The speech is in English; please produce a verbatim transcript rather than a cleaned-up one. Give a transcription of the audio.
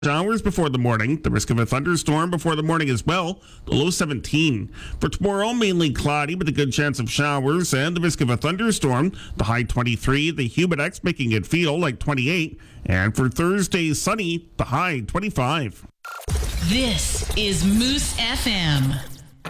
Showers before the morning. The risk of a thunderstorm before the morning as well. The low seventeen. For tomorrow, mainly cloudy with a good chance of showers and the risk of a thunderstorm. The high twenty-three. The Humidex making it feel like twenty-eight. And for Thursday, sunny. The high twenty-five. This is Moose F M.